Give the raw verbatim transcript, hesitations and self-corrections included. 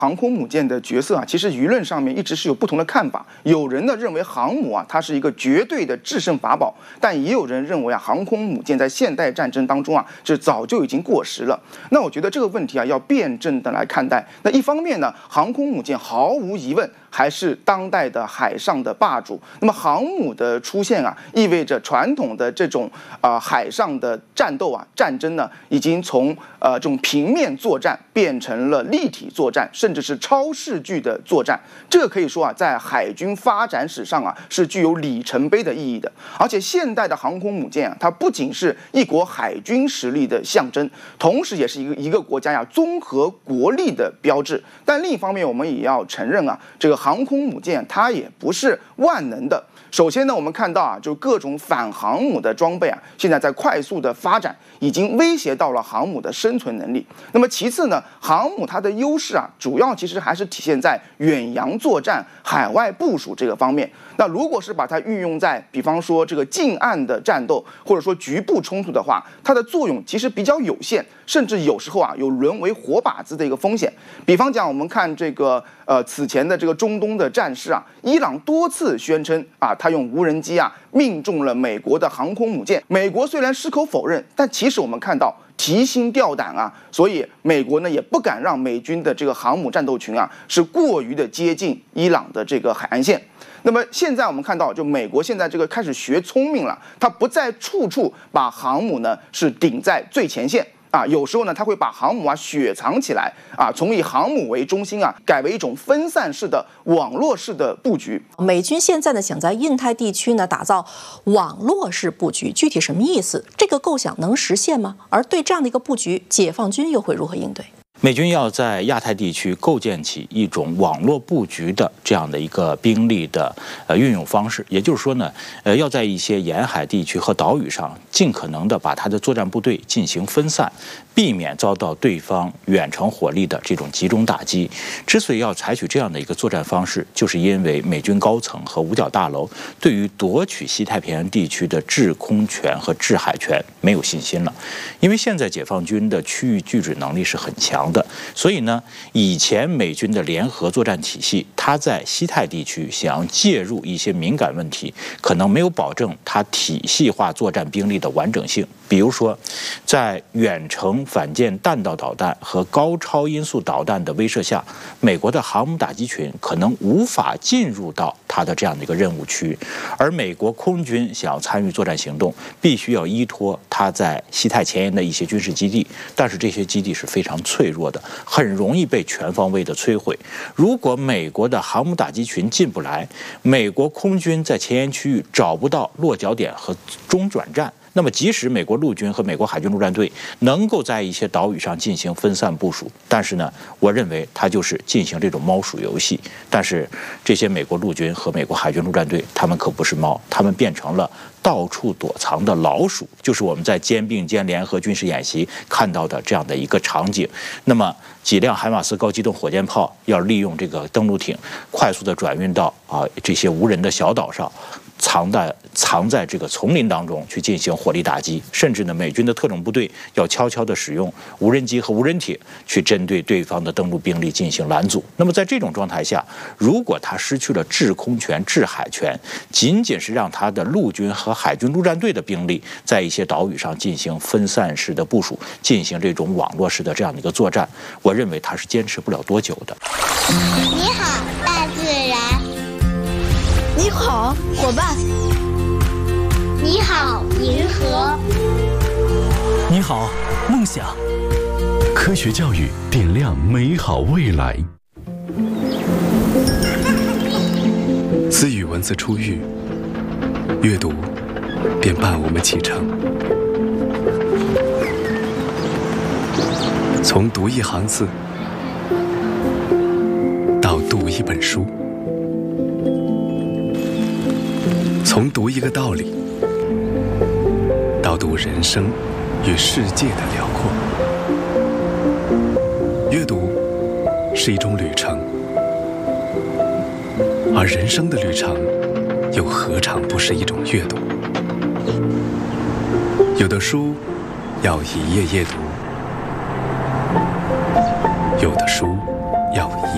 航空母舰的角色啊，其实舆论上面一直是有不同的看法。有人呢认为航母啊，它是一个绝对的制胜法宝，但也有人认为啊，航空母舰在现代战争当中啊，是早就已经过时了。那我觉得这个问题啊，要辩证的来看待。那一方面呢，航空母舰毫无疑问还是当代的海上的霸主。那么航母的出现啊，意味着传统的这种啊、呃、海上的战斗啊战争呢，已经从呃这种平面作战变成了立体作战，甚至是超视距的作战。这个可以说啊，在海军发展史上啊，是具有里程碑的意义的。而且现代的航空母舰啊，它不仅是一国海军实力的象征，同时也是一个一个国家呀综合国力的标志。但另一方面，我们也要承认啊，这个航空母舰它也不是万能的。首先呢，我们看到啊，就各种反航母的装备啊，现在在快速的发展，已经威胁到了航母的生存能力。那么其次呢，航母它的优势啊，主要其实还是体现在远洋作战、海外部署这个方面。那如果是把它运用在，比方说这个近岸的战斗，或者说局部冲突的话，它的作用其实比较有限，甚至有时候啊，有沦为活靶子的一个风险。比方讲，我们看这个呃此前的这个中东的战事啊，伊朗多次宣称啊，他用无人机啊命中了美国的航空母舰。美国虽然矢口否认，但其实我们看到提心吊胆啊，所以美国呢也不敢让美军的这个航母战斗群啊是过于的接近伊朗的这个海岸线。那么现在我们看到，就美国现在这个开始学聪明了，它不再处处把航母呢是顶在最前线。啊，有时候呢，它会把航母啊雪藏起来啊，从以航母为中心啊，改为一种分散式的网络式的布局。 美军现在呢，想在印太地区呢打造网络式布局，具体什么意思？这个构想能实现吗？而对这样的一个布局，解放军又会如何应对？ 美军要在亚太地区构建起一种网络布局的这样的一个兵力的呃运用方式，也就是说呢，呃，要在一些沿海地区和岛屿上尽可能的把它的作战部队进行分散，避免遭到对方远程火力的这种集中打击。之所以要采取这样的一个作战方式，就是因为美军高层和五角大楼对于夺取西太平洋地区的制空权和制海权没有信心了。因为现在解放军的区域拒止能力是很强的，所以呢，以前美军的联合作战体系，它在西太地区想要介入一些敏感问题，可能没有保证它体系化作战兵力的完整性。比如说，在远程反舰弹道导弹和高超音速导弹的威慑下，美国的航母打击群可能无法进入到它的这样的一个任务区，而美国空军想要参与作战行动，必须要依托它在西太前沿的一些军事基地，但是这些基地是非常脆弱的，很容易被全方位的摧毁。如果美国的航母打击群进不来，美国空军在前沿区域找不到落脚点和中转站，那么即使美国陆军和美国海军陆战队能够在一些岛屿上进行分散部署，但是呢，我认为它就是进行这种猫鼠游戏。但是这些美国陆军和美国海军陆战队，他们可不是猫，他们变成了到处躲藏的老鼠，就是我们在肩并肩联合军事演习看到的这样的一个场景。那么几辆海马斯高机动火箭炮要利用这个登陆艇快速的转运到啊这些无人的小岛上，藏在藏在这个丛林当中去进行火力打击，甚至呢，美军的特种部队要悄悄地使用无人机和无人艇去针对对方的登陆兵力进行拦阻。那么在这种状态下，如果他失去了制空权、制海权，仅仅是让他的陆军和海军陆战队的兵力在一些岛屿上进行分散式的部署，进行这种网络式的这样的一个作战，我认为他是坚持不了多久的。 你好，大自然。 你好，伙伴。 你好，银河。 你好，梦想。科学教育点亮美好未来。自语文字初遇，阅读便伴我们启程。从读一行字到读一本书，从读一个道理到读人生与世界的辽阔。阅读是一种旅程，而人生的旅程又何尝不是一种阅读？有的书要一页页读，有的书要